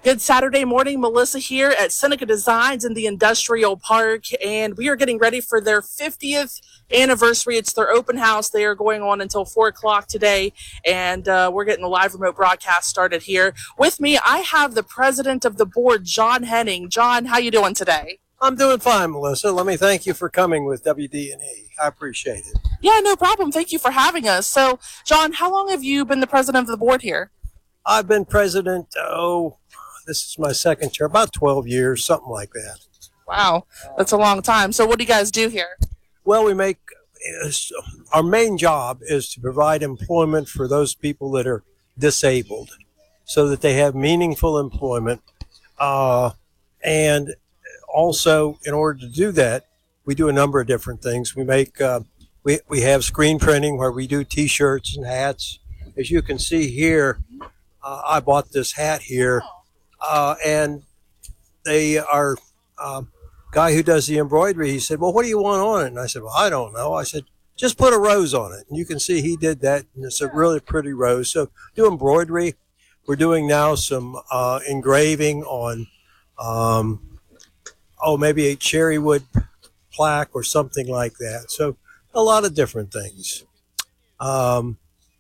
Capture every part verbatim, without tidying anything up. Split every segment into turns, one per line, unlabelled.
Good Saturday morning, Melissa here at Seneca Designs in the Industrial Park, and we are getting ready for their fiftieth anniversary. It's their open house. They are going on until four o'clock today, and uh, we're getting a live remote broadcast started here. With me, I have the president of the board, John Henning. John, how you doing today?
I'm doing fine, Melissa. Let me thank you for coming with W D and E. I appreciate it.
Yeah, no problem. Thank you for having us. So, John, how long have you been the president of the board here?
I've been president, oh, this is my second term, about twelve years, something like that.
Wow, that's a long time. So what do you guys do here?
Well, we make, our main job is to provide employment for those people that are disabled so that they have meaningful employment. Uh, and also, in order to do that, we do a number of different things. We make, uh, we, we have screen printing where we do T-shirts and hats. As you can see here, uh, I bought this hat here. Uh, and they are, um, guy who does the embroidery, he said, well, what do you want on it? And I said, well, I don't know. I said, just put a rose on it. And you can see he did that, and it's a really pretty rose. So do embroidery. We're doing now some uh, engraving on, um, oh, maybe a cherry wood plaque or something like that. So a lot of different things. Um,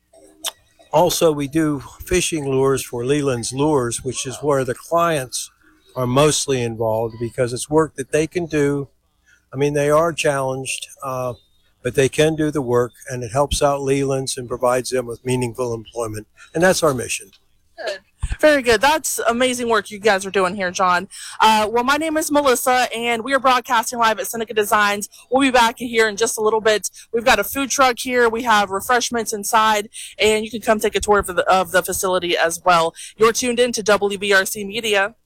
Also, we do fishing lures for Leland's Lures, which is where the clients are mostly involved because it's work that they can do. I mean, they are challenged, uh, but they can do the work, and it helps out Leland's and provides them with meaningful employment. And that's our mission.
Good. Very good. That's amazing work you guys are doing here, John. Uh, well, my name is Melissa, and we are broadcasting live at Seneca Designs. We'll be back here in just a little bit. We've got a food truck here. We have refreshments inside, and you can come take a tour of the, of the facility as well. You're tuned in to W B R C Media.